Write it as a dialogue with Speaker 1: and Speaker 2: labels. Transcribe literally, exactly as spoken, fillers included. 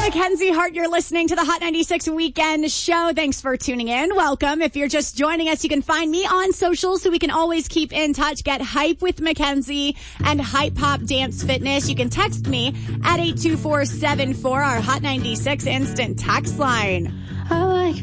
Speaker 1: Mackenzie Hart, you're listening to the Hot ninety-six Weekend Show. Thanks for tuning in. Welcome. If you're just joining us, you can find me on social so we can always keep in touch. Get Hype with Mackenzie and Hype Hop Dance Fitness. You can text me at eight two four seven four, our Hot ninety-six instant text line.
Speaker 2: I like